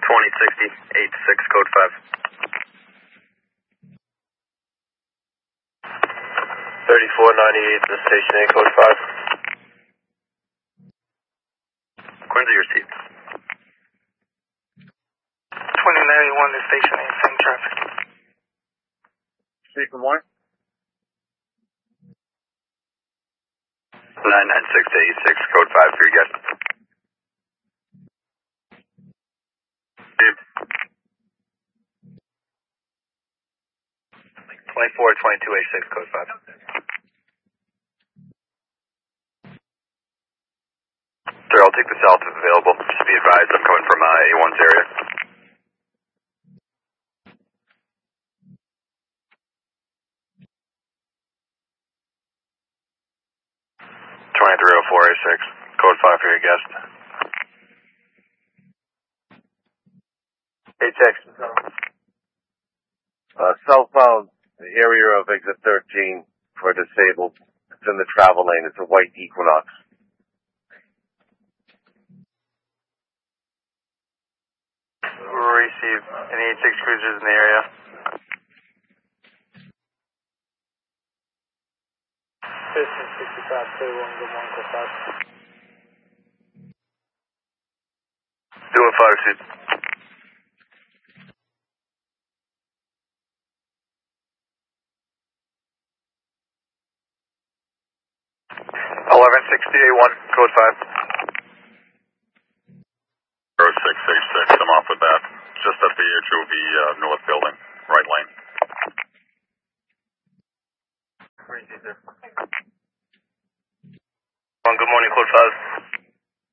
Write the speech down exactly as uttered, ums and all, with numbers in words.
twenty sixty, eight six, code five. thirty-four ninety-eight to station eight, code five. Quincy, your seat. twenty ninety-one to station eight, same traffic. Speak from one. nine nine six to eight six, code five for your guest. Steve. twenty-four twenty-two eight six, code five. Sir, I'll take the south if available. Just be advised, I'm coming from uh, A one's area. twenty-three oh four eight six, code five for your guest. eight six. Uh, southbound, the area of exit thirteen for disabled. It's in the travel lane. It's a white Equinox. Receive any eight six cruisers in the area. fifteen sixty-five, thirty-one, good morning, code five. Doing five, suit.